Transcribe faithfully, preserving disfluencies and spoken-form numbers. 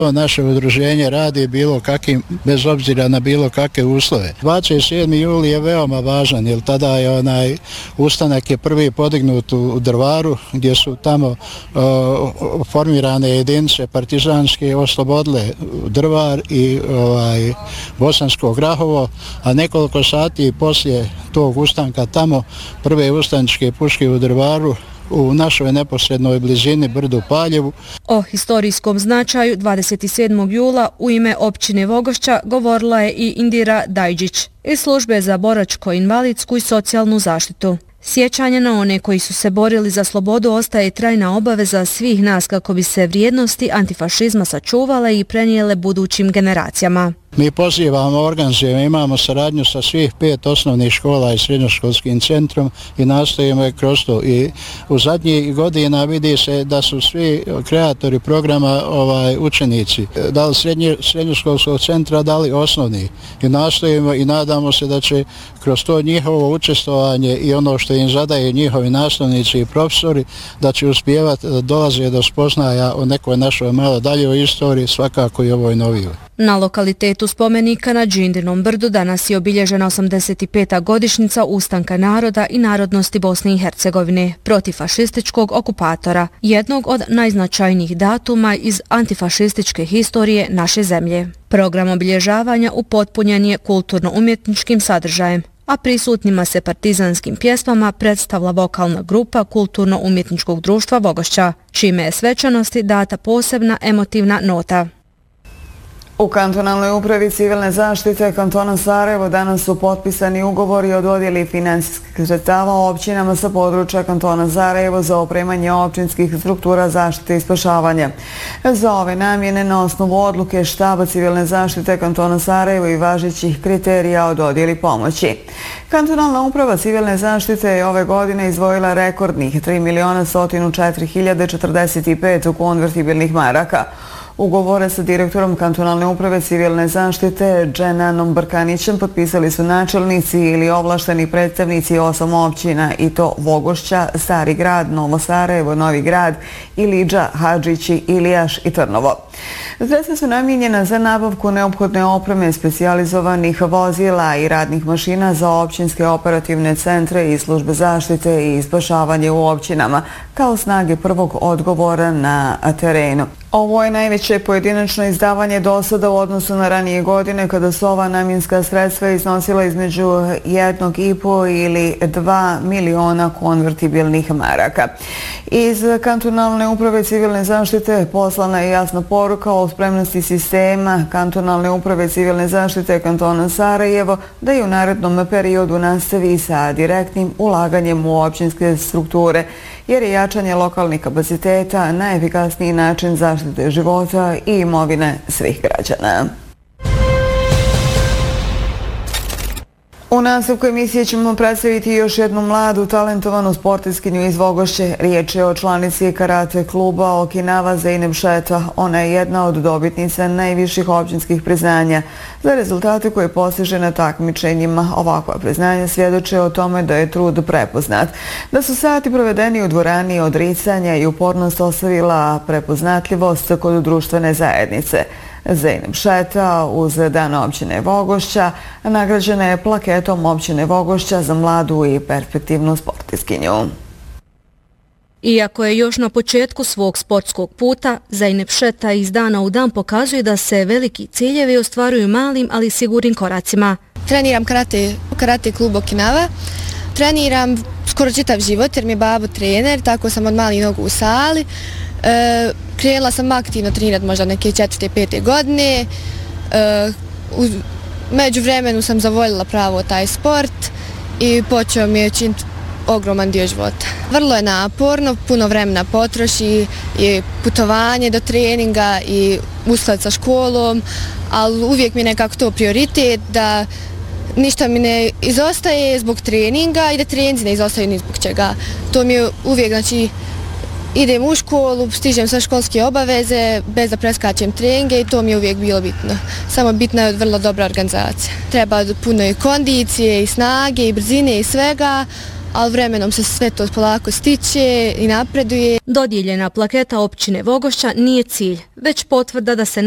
Naše udruženje radi bilo kakim, bez obzira na bilo kakve uslove. dvadeset sedmi juli je veoma važan, jer tada je onaj ustanak je prvi podignut u Drvaru, gdje su tamo uh, formirane jedinice partizanske oslobodile Drvar i ovaj, Bosansko Grahovo, a nekoliko sati poslije tog ustanka tamo prve ustaničke puške u Drvaru u našoj neposrednoj blizini Brdu Paljevu. O historijskom značaju dvadeset sedmog jula u ime općine Vogošća govorila je i Indira Dajđić iz službe za boračko-invalidsku i socijalnu zaštitu. Sjećanje na one koji su se borili za slobodu ostaje trajna obaveza svih nas kako bi se vrijednosti antifašizma sačuvale i prenijele budućim generacijama. Mi pozivamo, organizujemo, imamo saradnju sa svih pet osnovnih škola i srednjoškolskim centrom i nastojimo je kroz to. I u zadnjih godina vidi se da su svi kreatori programa ovaj, učenici, da li srednje, srednjoškolskog centra, da li osnovni. I nastojimo i nadamo se da će kroz to njihovo učestvovanje i ono što im zadaje njihovi nastavnici i profesori, da će uspjevati da dolaze do spoznaja o nekoj našoj malo daljoj istoriji, svakako i ovoj novijoj. Na lokalitetu spomenika na Đindinom brdu danas je obilježena osamdeset peta godišnjica ustanka naroda i narodnosti Bosne i Hercegovine protiv fašističkog okupatora, jednog od najznačajnijih datuma iz antifašističke historije naše zemlje. Program obilježavanja upotpunjen je kulturno-umjetničkim sadržajem, a prisutnima se partizanskim pjesmama predstavila vokalna grupa Kulturno-umjetničkog društva Vogošća, čime je svečanosti data posebna emotivna nota. U kantonalnoj upravi civilne zaštite kantona Sarajevo danas su potpisani ugovori o dodjeli finansijskih sredstava općinama sa područja kantona Sarajevo za opremanje općinskih struktura zaštite i spašavanja. Za ove namjene na osnovu odluke štaba civilne zaštite kantona Sarajevo i važećih kriterija o dodjeli pomoći. Kantonalna uprava civilne zaštite je ove godine izdvojila rekordnih tri miliona sto četiri hiljade četrdeset pet konvertibilnih maraka. Ugovore sa direktorom kantonalne uprave civilne zaštite Dženanom Brkanićem potpisali su načelnici ili ovlašteni predstavnici osam općina i to Vogošća, Stari grad, Novo Sarajevo, Novi grad, Ilidža, Hadžići, Ilijaš i Trnovo. Sredstva su namijenjena za nabavku neophodne opreme, specijalizovanih vozila i radnih mašina za općinske operativne centre i službe zaštite i spašavanje u općinama, kao snage prvog odgovora na terenu. Ovo je najveće pojedinačno izdavanje do sada u odnosu na ranije godine, kada su ova namjenska sredstva iznosila između jednog i po ili dva miliona konvertibilnih maraka. Iz kantonalne uprave civilne zaštite poslana je jasna poruka o spremnosti sistema kantonalne uprave civilne zaštite kantona Sarajevo da i u narednom periodu nastavi sa direktnim ulaganjem u općinske strukture, jer je jačanje lokalnih kapaciteta najefikasniji način zaštite života i imovine svih građana. U nastavku emisije ćemo predstaviti još jednu mladu talentovanu sportiskinju iz Vogošće. Riječ je o članici karate kluba Okinawa Zeynep Šeta. Ona je jedna od dobitnica najviših općinskih priznanja. Za rezultate koje postiže na takmičenjima, ovakva priznanja svjedoče o tome da je trud prepoznat. Da su sati provedeni u dvorani odricanja i upornost ostavila prepoznatljivost kod društvene zajednice. Zeynep Šeta uz dan općine Vogošća nagrađena je plaketom općine Vogošća za mladu i perspektivnu sportiskinju. Iako je još na početku svog sportskog puta, Zeynep Šeta iz dana u dan pokazuje da se veliki ciljevi ostvaruju malim, ali sigurnim koracima. Treniram karate, karate klub Okinawa. Treniram skoro čitav život jer mi je babo trener, tako sam od malih nogu u sali. E, krenula sam aktivno trenirati možda neke četvrte, pete godine. E, u među vremenu sam zavoljela pravo taj sport i počeo mi je činiti ogroman dio života. Vrlo je naporno, puno vremena potroši i putovanje do treninga i usklad sa školom, ali uvijek mi je nekako to prioritet da ništa mi ne izostaje zbog treninga i da treninzi ne izostaju ni zbog čega. To mi je uvijek, znači, idem u školu, stižem sa školske obaveze bez da preskačem treninge i to mi je uvijek bilo bitno. Samo bitna je vrlo dobra organizacija. Treba puno i kondicije i snage i brzine i svega, ali vremenom se sve to polako stiče i napreduje. Dodijeljena plaketa općine Vogošća nije cilj, već potvrda da se